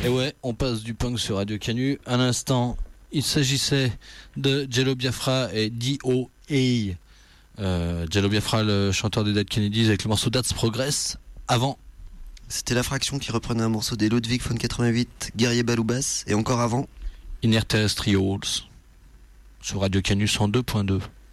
Et ouais, on passe du punk sur Radio Canu. À l'instant, il s'agissait de Jello Biafra et D.O.A. Jello Biafra, le chanteur des Dead Kennedys, avec le morceau That's Progress. Avant, c'était La Fraction qui reprenait un morceau des Ludwig von 88, Guerrier Baloubas, et encore avant, Inner Terrestrials sur Radio Canu 102.2.